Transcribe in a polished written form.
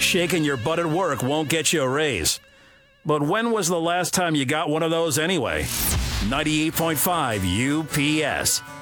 shaking your butt at work won't get you a raise. But when was the last time you got one of those anyway? 98.5 UPS.